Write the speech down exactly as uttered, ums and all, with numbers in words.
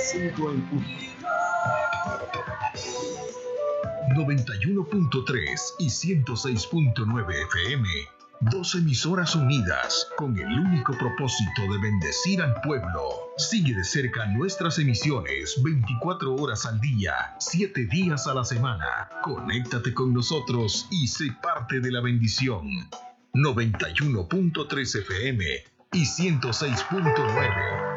cinco en punto. noventa y uno punto tres y ciento seis punto nueve F M. Dos emisoras unidas con el único propósito de bendecir al pueblo. Sigue de cerca nuestras emisiones veinticuatro horas al día, siete días a la semana. Conéctate con nosotros y sé parte de la bendición. noventa y uno punto tres F M y ciento seis punto nueve.